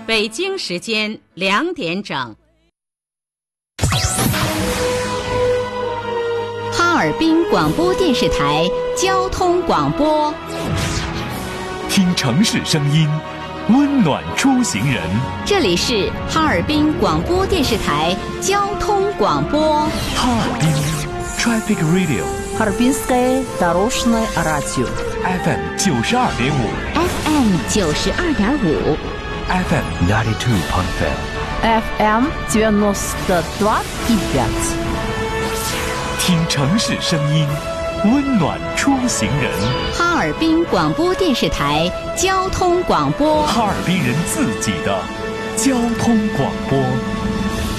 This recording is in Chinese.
北京时间2点整。 哈尔滨广播电视台交通广播， 听城市声音，温暖出行人。 这里是哈尔滨广播电视台交通广播。 哈尔滨 Traffic Radio， Харбинское дорожное радио FM 92.5 FM 92.5 FM 92.5 FM 92.5。 听城市声音，温暖出行人。 哈尔滨广播电视台交通广播， 哈尔滨人自己的交通广播。